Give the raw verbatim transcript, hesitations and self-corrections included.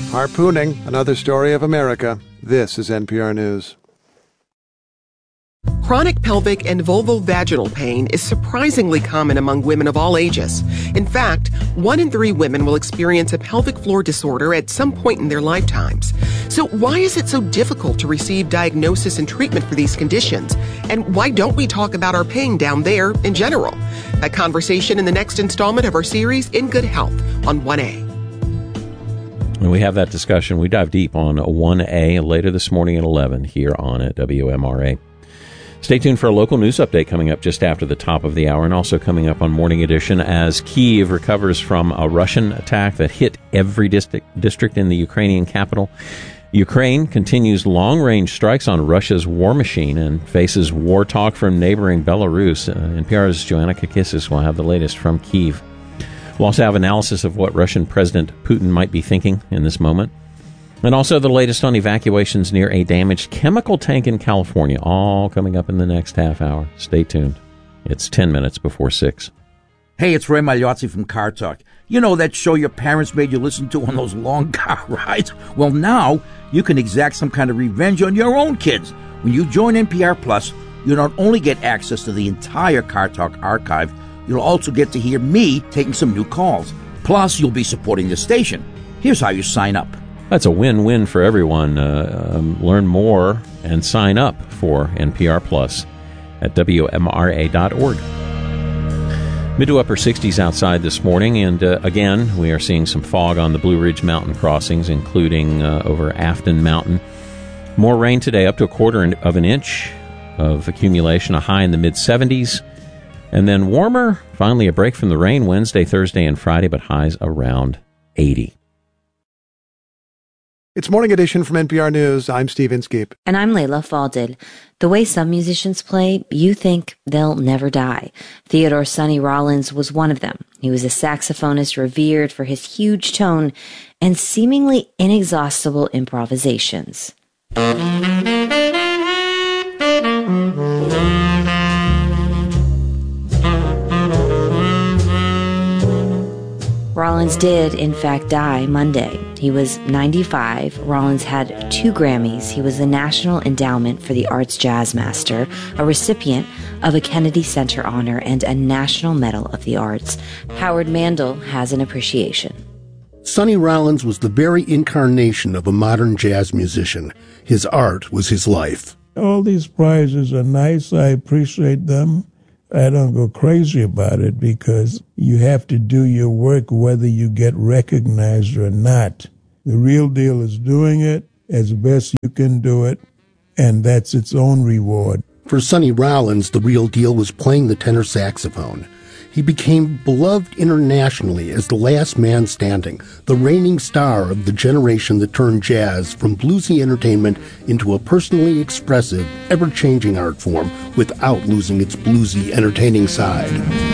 Harpooning, another story of America. This is N P R News. Chronic pelvic and vulvovaginal pain is surprisingly common among women of all ages. In fact, one in three women will experience a pelvic floor disorder at some point in their lifetimes. So why is it so difficult to receive diagnosis and treatment for these conditions? And why don't we talk about our pain down there in general? That conversation in the next installment of our series, In Good Health, on one A. And we have that discussion. We dive deep on one A later this morning at eleven here on at W M R A. Stay tuned for a local news update coming up just after the top of the hour, and also coming up on Morning Edition as Kyiv recovers from a Russian attack that hit every district, district in the Ukrainian capital. Ukraine continues long-range strikes on Russia's war machine and faces war talk from neighboring Belarus. Uh, N P R's Joanna Kakissis will have the latest from Kyiv. We'll also have analysis of what Russian President Putin might be thinking in this moment. And also the latest on evacuations near a damaged chemical tank in California, all coming up in the next half hour. Stay tuned. It's ten minutes before six. Hey, it's Ray Magliozzi from Car Talk. You know that show your parents made you listen to on those long car rides? Well, now you can exact some kind of revenge on your own kids. When you join N P R Plus, you not only get access to the entire Car Talk archive, you'll also get to hear me taking some new calls. Plus, you'll be supporting the station. Here's how you sign up. That's a win-win for everyone. Uh, um, learn more and sign up for N P R Plus at W M R A dot org. Mid to upper sixties outside this morning, and uh, again, we are seeing some fog on the Blue Ridge Mountain crossings, including uh, over Afton Mountain. More rain today, up to a quarter of an inch of accumulation, a high in the mid-seventies. And then warmer, finally a break from the rain Wednesday, Thursday, and Friday, but highs around eighty. It's Morning Edition from N P R News. I'm Steve Inskeep. And I'm Layla Falded. The way some musicians play, you think they'll never die. Theodore Sonny Rollins was one of them. He was a saxophonist revered for his huge tone and seemingly inexhaustible improvisations. Rollins did, in fact, die Monday. He was ninety-five. Rollins had two Grammys. He was the National Endowment for the Arts Jazz Master, a recipient of a Kennedy Center honor, and a National Medal of the Arts. Howard Mandel has an appreciation. Sonny Rollins was the very incarnation of a modern jazz musician. His art was his life. All these prizes are nice. I appreciate them. I don't go crazy about it because you have to do your work whether you get recognized or not. The real deal is doing it as best you can do it, and that's its own reward. For Sonny Rollins, the real deal was playing the tenor saxophone. He became beloved internationally as the last man standing, the reigning star of the generation that turned jazz from bluesy entertainment into a personally expressive, ever-changing art form without losing its bluesy, entertaining side.